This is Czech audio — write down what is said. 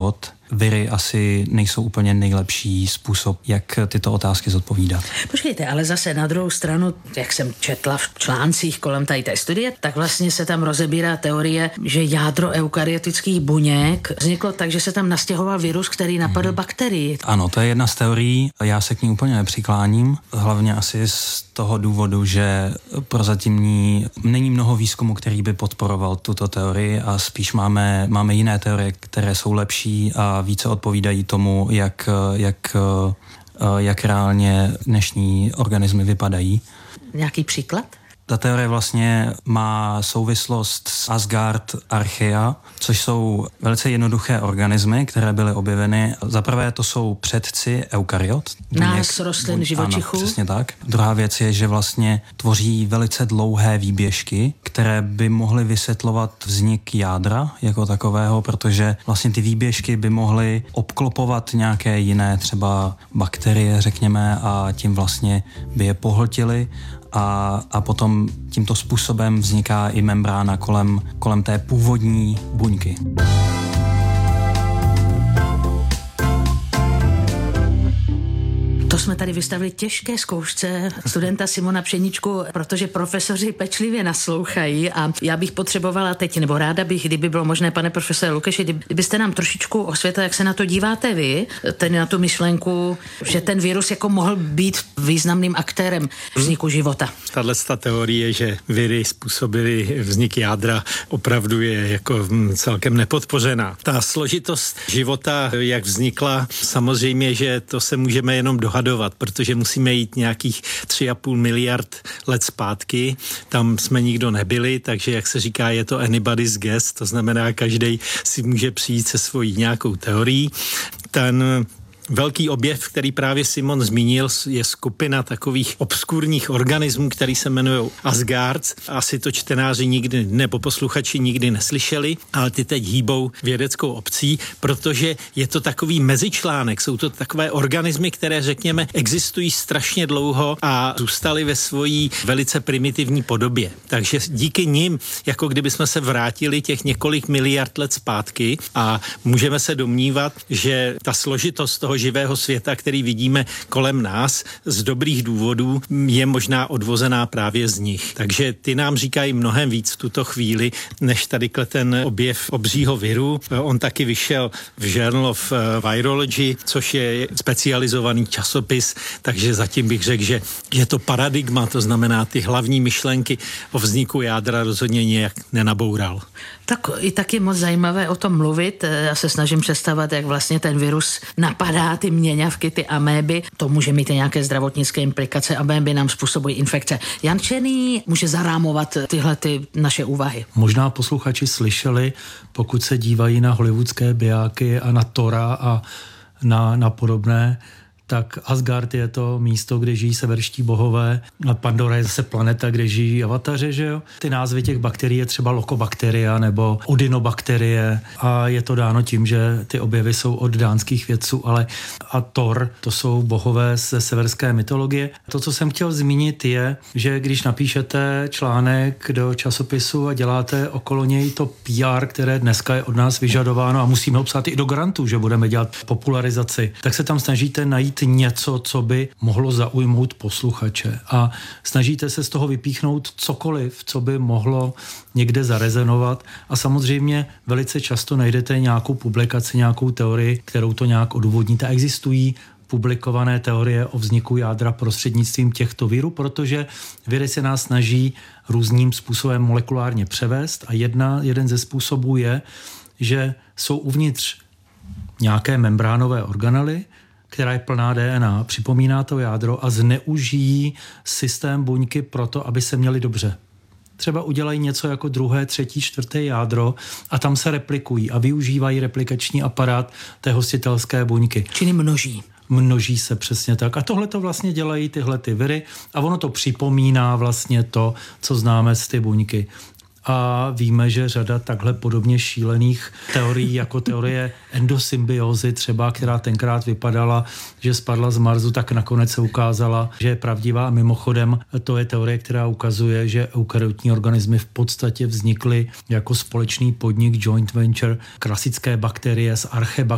život, viry asi nejsou úplně nejlepší způsob, jak tyto otázky zodpovídat. Počkejte, ale zase na druhou stranu, jak jsem četla v článcích kolem tady té studie, tak vlastně se tam rozebírá teorie, že jádro eukaryotických buněk vzniklo tak, že se tam nastěhoval virus, který napadl bakterii. Ano, to je jedna z teorií, já se k ní úplně nepřikláním, hlavně asi z toho důvodu, že prozatímní není mnoho výzkumu, který by podporoval tuto teorii a spíš máme jiné teorie, které jsou lepší a více odpovídají tomu, jak reálně dnešní organismy vypadají. Nějaký příklad? Ta teorie vlastně má souvislost s Asgard Archaea, což jsou velice jednoduché organismy, které byly objeveny. Za prvé to jsou předci eukaryot. Nás, rostlin, živočichů. Ano, přesně tak. Druhá věc je, že vlastně tvoří velice dlouhé výběžky, které by mohly vysvětlovat vznik jádra jako takového, protože vlastně ty výběžky by mohly obklopovat nějaké jiné třeba bakterie, řekněme, a tím vlastně by je pohltily. A potom tímto způsobem vzniká i membrána kolem té původní buňky. To jsme tady vystavili těžké zkoušce studenta Simona Pšeničku, protože profesoři pečlivě naslouchají a já bych potřebovala teď, nebo ráda bych, kdyby bylo možné, pane profesore Lukeši, kdybyste nám trošičku osvětlili, jak se na to díváte vy, tedy na tu myšlenku, že ten virus jako mohl být významným aktérem vzniku života. Tato teorie, že viry způsobily vznik jádra, opravdu je jako celkem nepodpořená. Ta složitost života, jak vznikla, samozřejmě, že to se můžeme jenom dohadovat, protože musíme jít nějakých 3,5 miliard let zpátky. Tam jsme nikdo nebyli, takže jak se říká, je to anybody's guess, to znamená, každej si může přijít se svojí nějakou teorií. Ten velký objev, který právě Simon zmínil, je skupina takových obskurních organismů, který se jmenují Asgards. Asi to čtenáři nikdy nebo posluchači nikdy neslyšeli, ale ty teď hýbou vědeckou obcí, protože je to takový mezičlánek. Jsou to takové organismy, které, řekněme, existují strašně dlouho a zůstaly ve svojí velice primitivní podobě. Takže díky nim, jako kdyby jsme se vrátili těch několik miliard let zpátky a můžeme se domnívat, že ta složitost toho živého světa, který vidíme kolem nás, z dobrých důvodů je možná odvozená právě z nich. Takže ty nám říkají mnohem víc v tuto chvíli, než tady ten objev obřího viru. On taky vyšel v Journal of Virology, což je specializovaný časopis, takže zatím bych řekl, že je to paradigma, to znamená ty hlavní myšlenky o vzniku jádra rozhodně nějak nenaboural. Tak je moc zajímavé o tom mluvit. Já se snažím představovat, jak vlastně ten virus napadá ty měňavky, ty améby. To může mít nějaké zdravotnické implikace. Améby nám způsobují infekce. Jan Černý může zarámovat tyhle naše úvahy. Možná posluchači slyšeli, pokud se dívají na hollywoodské bijáky a na Thora a na podobné, tak Asgard je to místo, kde žijí severští bohové a Pandora je zase planeta, kde žijí avataři, že jo? Ty názvy těch bakterií je třeba Lokobakteria nebo Odinobakterie a je to dáno tím, že ty objevy jsou od dánských vědců, ale a Thor, to jsou bohové ze severské mytologie. To, co jsem chtěl zmínit, je, že když napíšete článek do časopisu a děláte okolo něj to PR, které dneska je od nás vyžadováno a musíme ho psát i do grantu, že budeme dělat popularizaci, tak se tam snažíte najít něco, co by mohlo zaujmout posluchače a snažíte se z toho vypíchnout cokoliv, co by mohlo někde zarezonovat a samozřejmě velice často najdete nějakou publikaci, nějakou teorii, kterou to nějak odůvodníte. Existují publikované teorie o vzniku jádra prostřednictvím těchto virů, protože viry se nás snaží různým způsobem molekulárně převést a jeden ze způsobů je, že jsou uvnitř nějaké membránové organely, která je plná DNA, připomíná to jádro a zneužijí systém buňky proto, aby se měli dobře. Třeba udělají něco jako druhé, třetí, čtvrté jádro a tam se replikují a využívají replikační aparát té hostitelské buňky. Čili množí. Množí se přesně tak. A tohle to vlastně dělají tyhle ty viry a ono to připomíná vlastně to, co známe z ty buňky. A víme, že řada takhle podobně šílených teorií, jako teorie endosymbiózy třeba, která tenkrát vypadala, že spadla z Marsu, tak nakonec se ukázala, že je pravdivá. A mimochodem, to je teorie, která ukazuje, že eukaryotní organismy v podstatě vznikly jako společný podnik, joint venture, klasické bakterie s archebakterie,